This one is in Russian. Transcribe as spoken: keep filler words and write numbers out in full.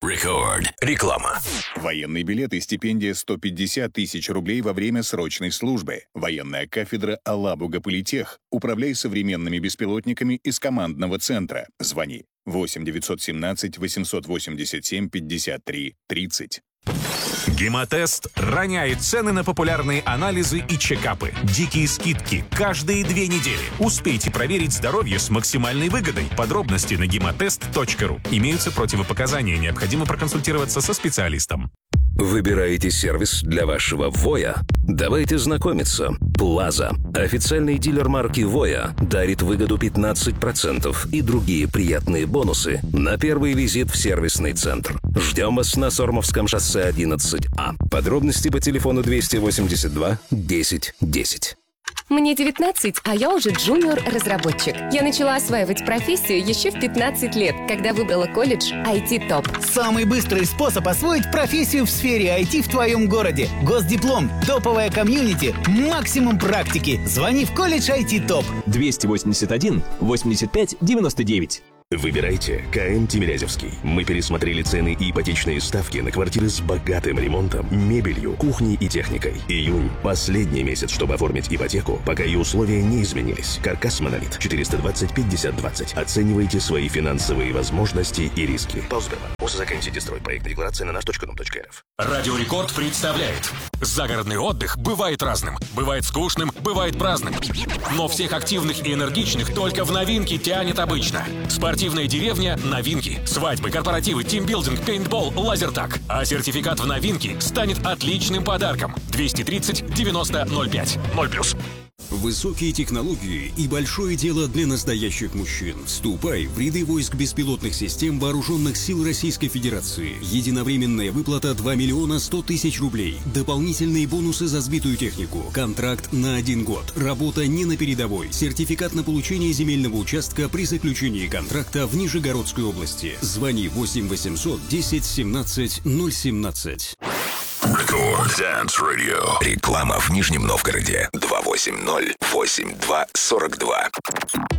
Рекорд. Реклама. Военный билет и стипендия сто пятьдесят тысяч рублей во время срочной службы. Военная кафедра Алабуга Политех. Управляй современными беспилотниками из командного центра. Звони восемь девятьсот семнадцать восемьсот восемьдесят семь пятьдесят три тридцать. Гемотест роняет цены на популярные анализы и чекапы. Дикие скидки каждые две недели. Успейте проверить здоровье с максимальной выгодой. Подробности на гемотест точка ру. Имеются противопоказания. Необходимо проконсультироваться со специалистом. Выбираете сервис для вашего Воя? Давайте знакомиться. Плаза. Официальный дилер марки Воя дарит выгоду пятнадцать процентов и другие приятные бонусы на первый визит в сервисный центр. Ждем вас на Сормовском шоссе одиннадцать А. Подробности по телефону двести восемьдесят два десять десять. Мне девятнадцать, а я уже джуниор-разработчик. Я начала осваивать профессию еще в пятнадцать лет, когда выбрала колледж ай ти топ. Самый быстрый способ освоить профессию в сфере ай ти в твоем городе. Госдиплом, топовая комьюнити, максимум практики. Звони в колледж ай ти топ. двести восемьдесят один восемьдесят пять девяносто девять. Выбирайте КМ Тимирязевский. Мы пересмотрели цены и ипотечные ставки на квартиры с богатым ремонтом, мебелью, кухней и техникой. Июнь – последний месяц, чтобы оформить ипотеку, пока и условия не изменились. Каркас Монолит четыреста двадцать пятьдесят двадцать. Оценивайте свои финансовые возможности и риски. Полсбербанк. ОСЗКМ Ситистрой. Проект декларации на наш точка дом точка эр эф. Радио Рекорд представляет. Загородный отдых бывает разным. Бывает скучным, бывает праздным. Но всех активных и энергичных только в новинки тянет обычно. Спортивная деревня – новинки. Свадьбы, корпоративы, тимбилдинг, пейнтбол, лазертаг. А сертификат в новинки станет отличным подарком. двести тридцать девяносто ноль пять. ноль плюс. Высокие технологии и большое дело для настоящих мужчин. Вступай в ряды войск беспилотных систем Вооруженных сил Российской Федерации. Единовременная выплата два миллиона сто тысяч рублей. Дополнительные бонусы за сбитую технику. Контракт на один год. Работа не на передовой. Сертификат на получение земельного участка при заключении контракта в Нижегородской области. Звони восемь восемьсот десять семнадцать ноль семнадцать. Рекорд Dance Radio. Реклама в Нижнем Новгороде. два восемь ноль восемь два сорок два.